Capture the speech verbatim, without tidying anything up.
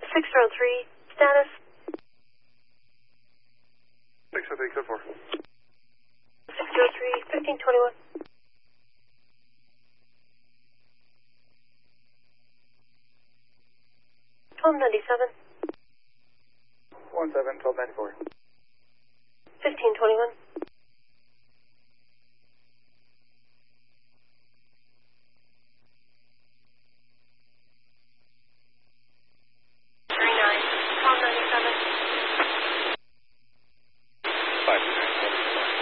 six zero three, status. six oh three, code four. six zero three, fifteen twenty-one. twelve ninety-seven. one seven, twelve ninety-four. fifteen twenty-one.